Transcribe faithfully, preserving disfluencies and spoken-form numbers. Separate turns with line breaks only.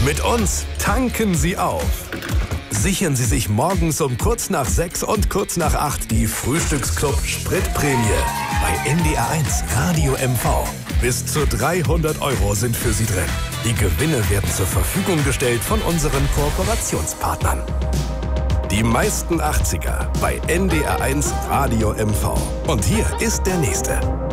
Mit uns tanken Sie auf. Sichern Sie sich morgens um kurz nach sechs und kurz nach acht die Frühstücksclub Spritprämie bei N D R eins Radio M V. Bis zu dreihundert Euro sind für Sie drin. Die Gewinne werden zur Verfügung gestellt von unseren Kooperationspartnern. Die meisten achtziger bei N D R eins Radio M V. Und hier ist der nächste.